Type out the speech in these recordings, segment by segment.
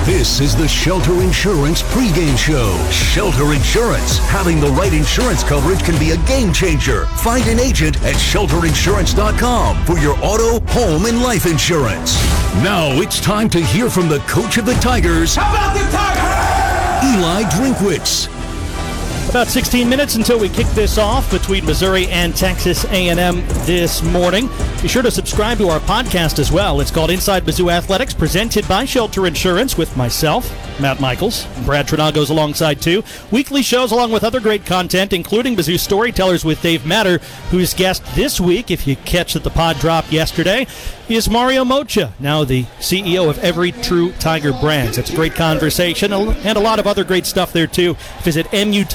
This is the Shelter Insurance pregame show. Shelter Insurance. Having the right insurance coverage can be a game changer. Find an agent at shelterinsurance.com for your auto, home, and life insurance. Now it's time to hear from the coach of the Tigers. How about the Tigers? Eli Drinkwitz. About 16 minutes until we kick this off between Missouri and Texas A&M this morning. Be sure to subscribe to our podcast as well. It's called Inside Mizzou Athletics, presented by Shelter Insurance with myself, Matt Michaels. Brad Trinago's alongside too. Weekly shows along with other great content, including Mizzou Storytellers with Dave Matter, whose guest this week, if you catch that the pod dropped yesterday, is Mario Moccia, now the CEO of Every True Tiger Brands. It's a great conversation and a lot of other great stuff there too. Visit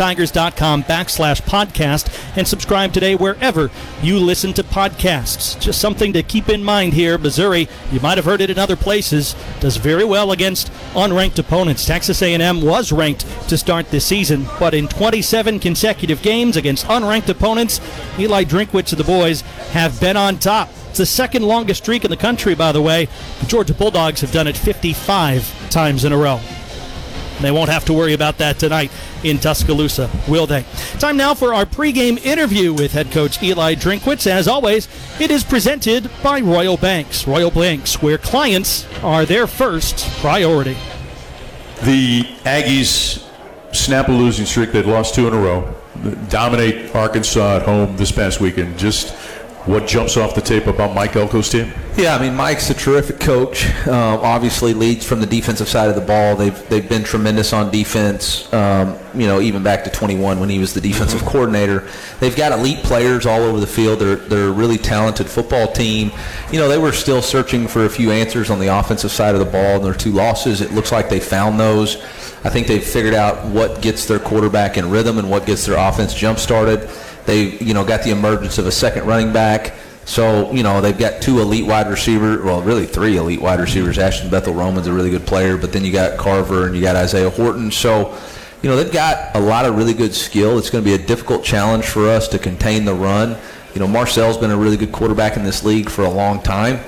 mutigers.com/podcast and subscribe today wherever you listen to podcasts. Just something to keep in mind here. Missouri, you might have heard it in other places, does very well against unranked opponents. Texas A&M was ranked to start this season, but in 27 consecutive games against unranked opponents, Eli Drinkwitz and the boys have been on top. It's the second longest streak in the country, by the way. The Georgia Bulldogs have done it 55 times in a row. They won't have to worry about that tonight in Tuscaloosa, will they? Time now for our pregame interview with head coach Eli Drinkwitz. As always, it is presented by Royal Banks. Royal Banks, where clients are their first priority. The Aggies snap a losing streak. They'd lost 2 in a row. Dominate Arkansas at home this past weekend. Just what jumps off the tape about Mike Elko's team? Yeah, I mean, Mike's a terrific coach. Obviously leads from the defensive side of the ball. They've been tremendous on defense, even back to 21 when he was the defensive coordinator. They've got elite players all over the field. They're a really talented football team. They were still searching for a few answers on the offensive side of the ball in their 2 losses. It looks like they found those. I think they've figured out what gets their quarterback in rhythm and what gets their offense jump-started. They, got the emergence of a second running back. So, they've got 2 elite wide receivers, well, really 3 elite wide receivers. Ashton Bethel-Roman's a really good player, but then you got Carver and you got Isaiah Horton. So, they've got a lot of really good skill. It's going to be a difficult challenge for us to contain the run. Marcel's been a really good quarterback in this league for a long time.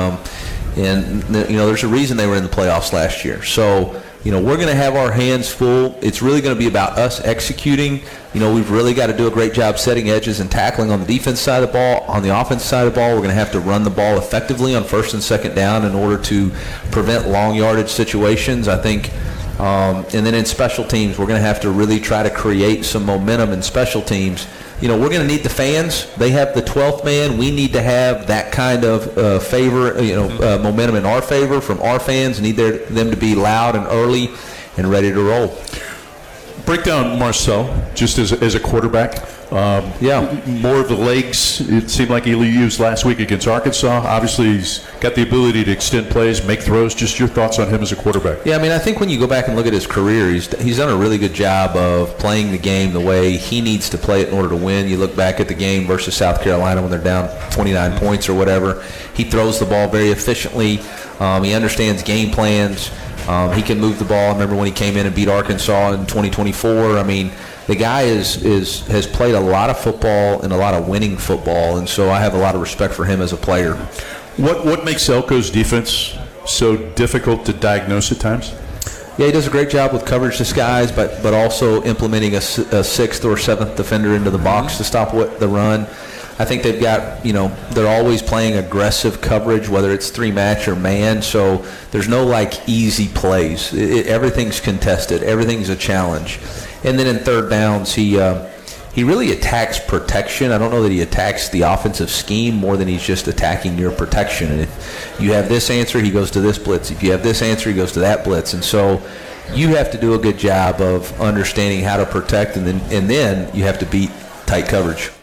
There's a reason they were in the playoffs last year. So, we're going to have our hands full. It's really going to be about us executing. We've really got to do a great job setting edges and tackling on the defense side of the ball. On the offense side of the ball, we're going to have to run the ball effectively on first and second down in order to prevent long yardage situations, I think. And then in special teams, we're going to have to really try to create some momentum in special teams. We're going to need the fans. They have the 12th man. We need to have that kind of momentum in our favor from our fans. Need them to be loud and early and ready to roll. Break down Marcel just as a quarterback. More of the legs it seemed like he used last week against Arkansas. Obviously, he's got the ability to extend plays, make throws. Just your thoughts on him as a quarterback. Yeah, I think when you go back and look at his career, he's done a really good job of playing the game the way he needs to play it in order to win. You look back at the game versus South Carolina when they're down 29 points or whatever. He throws the ball very efficiently. He understands game plans. He can move the ball. I remember when he came in and beat Arkansas in 2024. The guy has played a lot of football and a lot of winning football, and so I have a lot of respect for him as a player. What makes Elko's defense so difficult to diagnose at times? Yeah, he does a great job with coverage disguise, but also implementing a 6th or 7th defender into the box to stop the run. I think they've got, they're always playing aggressive coverage, whether it's 3-match or man, so there's no, easy plays. Everything's contested. Everything's a challenge. And then in third downs, he really attacks protection. I don't know that he attacks the offensive scheme more than he's just attacking your protection. And if you have this answer, he goes to this blitz. If you have this answer, he goes to that blitz. And so you have to do a good job of understanding how to protect, and then you have to beat tight coverage.